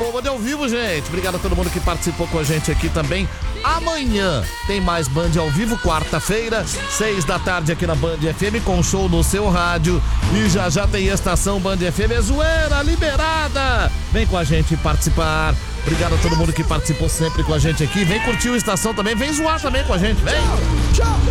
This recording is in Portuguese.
acabou o Band ao vivo, gente. Obrigado a todo mundo que participou com a gente aqui também. Amanhã tem mais Band ao vivo, quarta-feira, 6 da tarde aqui na Band FM, com show no seu rádio. E já tem estação Band FM, é zoeira liberada. Vem com a gente participar. Obrigado a todo mundo que participou sempre com a gente aqui. Vem curtir o Estação também, vem zoar também com a gente, vem. Tchau.